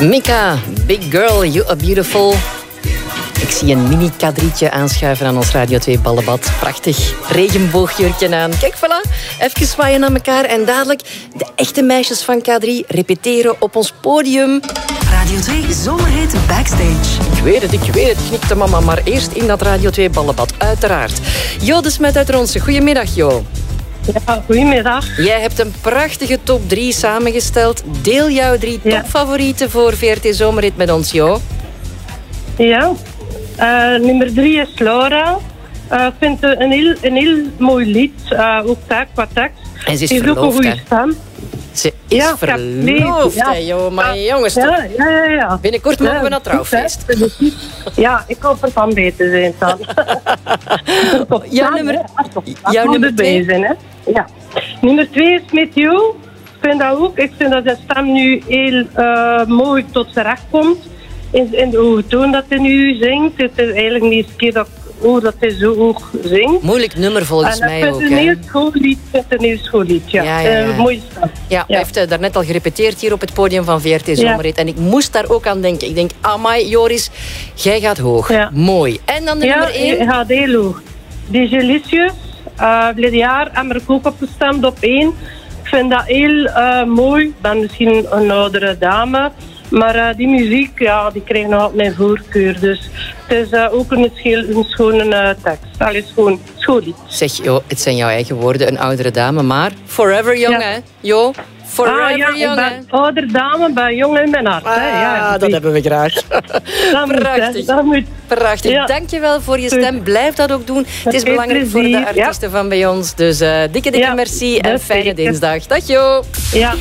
Mika, big girl, you are beautiful. Ik zie een mini kadrietje aanschuiven aan ons Radio 2 ballenbad. Prachtig regenboogjurkje aan. Kijk, voilà. Even zwaaien naar elkaar. En dadelijk de echte meisjes van K3 repeteren op ons podium. Radio 2 Zomerhit Backstage. Ik weet het, knikte mama. Maar eerst in dat Radio 2 ballenbad, uiteraard. Jo de Smet uit Ronse. Goedemiddag, Jo. Ja, goedemiddag. Jij hebt een prachtige top 3 samengesteld. Deel jouw 3 topfavorieten voor VRT Zomerhit met ons, Jo. Ja. Nummer 3 is Laura. Ik vind het een heel mooi lied. Ook qua tekst. En ze is heeft ook een goede stem. Ze is verloofd, hè, joh. Maar jongens, toch? Ja. Binnenkort mogen we naar trouwfeest. Ja, ik hoop er van beter zijn dan. Jouw nummer 2? Ja. Nummer 2 is Met You. Ik vind dat zijn stem nu heel mooi tot zijn recht komt. In de hoge toon dat hij nu zingt. Het is eigenlijk de eerste keer dat ik hoor dat hij zo hoog zingt. Moeilijk nummer volgens mij ook. Het is een heel schoollied. Ja. Mooie stem. Ja, hij heeft daarnet al gerepeteerd hier op het podium van VRT Zomerhit. En ik moest daar ook aan denken. Ik denk, amai, Joris, jij gaat hoog. Ja. Mooi. En dan de nummer 1? Ja, gaat heel hoog. DJ Licious, verleden jaar heb ik ook opgestemd op 1. Ik vind dat heel mooi. Ik ben misschien een oudere dame. Maar die muziek, ja, die krijgt nog altijd mijn voorkeur. Dus het is ook een schone tekst. Allee, schoon lied. Zeg, Jo, het zijn jouw eigen woorden, een oudere dame, maar forever young, hè? Jo, forever young, ik ben een oudere dame, ben jong in mijn hart. Dat hebben we graag. Prachtig. Prachtig. Ja. Dankjewel voor je stem. Blijf dat ook doen. Het is belangrijk voor de artiesten van bij ons. Dus dikke merci en fijne dinsdag. Dag, Jo. Ja.